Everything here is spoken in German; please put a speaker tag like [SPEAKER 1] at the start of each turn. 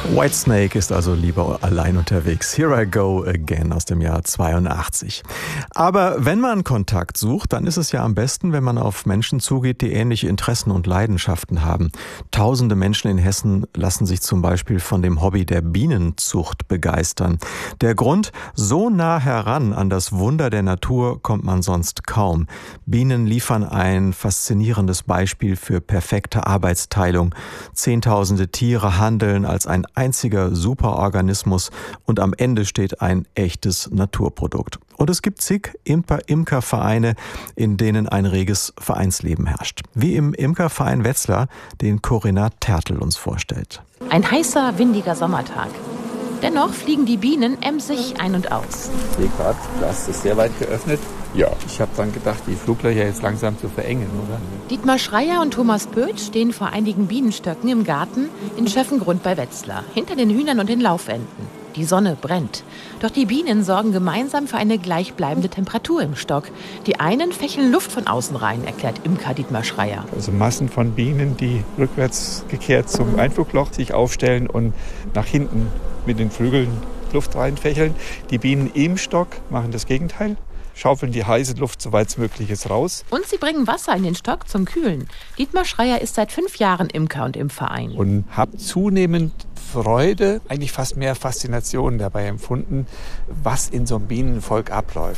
[SPEAKER 1] Whitesnake ist also lieber allein unterwegs. Here I Go Again aus dem Jahr 82. Aber wenn man Kontakt sucht, dann ist es ja am besten, wenn man auf Menschen zugeht, die ähnliche Interessen und Leidenschaften haben. Tausende Menschen in Hessen lassen sich zum Beispiel von dem Hobby der Bienenzucht begeistern. Der Grund: so nah heran an das Wunder der Natur kommt man sonst kaum. Bienen liefern ein faszinierendes Beispiel für perfekte Arbeitsteilung. Zehntausende Tiere handeln als ein einziger Superorganismus und am Ende steht ein echtes Naturprodukt. Und es gibt zig Imkervereine, in denen ein reges Vereinsleben herrscht. Wie im Imkerverein Wetzlar, den Corinna Tertel uns vorstellt.
[SPEAKER 2] Ein heißer, windiger Sommertag. Dennoch fliegen die Bienen emsig ein und aus.
[SPEAKER 3] Hier gerade, Glas ist sehr weit geöffnet. Ja, ich habe dann gedacht, die Fluglöcher jetzt langsam zu verengen, oder?
[SPEAKER 2] Dietmar Schreier und Thomas Pöth stehen vor einigen Bienenstöcken im Garten in Schöffengrund bei Wetzlar, hinter den Hühnern und den Laufenten. Die Sonne brennt. Doch die Bienen sorgen gemeinsam für eine gleichbleibende Temperatur im Stock. Die einen fächeln Luft von außen rein, erklärt Imker Dietmar Schreier.
[SPEAKER 4] Also Massen von Bienen, die rückwärts gekehrt zum Einflugloch sich aufstellen und nach hinten mit den Flügeln Luft reinfächeln. Die Bienen im Stock machen das Gegenteil, schaufeln die heiße Luft, soweit es möglich ist, raus.
[SPEAKER 2] Und sie bringen Wasser in den Stock zum Kühlen. Dietmar Schreier ist seit 5 Jahren Imker und im Verein.
[SPEAKER 4] Und habe zunehmend Freude, eigentlich fast mehr Faszination dabei empfunden, was in so einem Bienenvolk abläuft.